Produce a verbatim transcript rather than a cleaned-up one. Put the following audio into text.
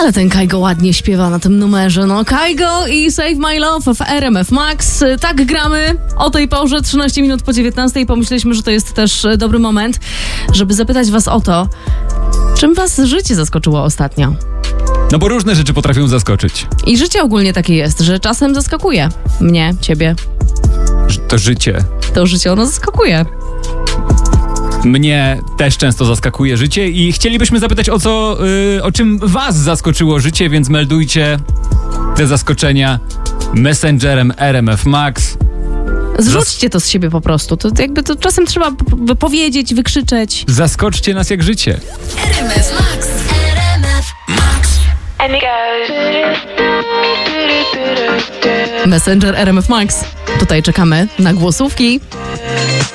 Ale ten Kajgo ładnie śpiewa na tym numerze. No, Kajgo i Save My Love w R M F Max. Tak gramy o tej porze, trzynaście minut po dziewiętnastej. Pomyśleliśmy, że to jest też dobry moment, żeby zapytać was o to, czym was życie zaskoczyło ostatnio. No bo różne rzeczy potrafią zaskoczyć. I życie ogólnie takie jest, że czasem zaskakuje mnie, ciebie. To życie. To życie ono zaskakuje. Mnie też często zaskakuje życie i chcielibyśmy zapytać o co, yy, o czym was zaskoczyło życie, więc meldujcie te zaskoczenia Messengerem R M F Max. Zrzućcie to z siebie po prostu. To jakby to czasem trzeba p- powiedzieć, wykrzyczeć. Zaskoczcie nas jak życie. R M F Max. R M F Max. And it goes. Messenger R M F Max. Tutaj czekamy na głosówki.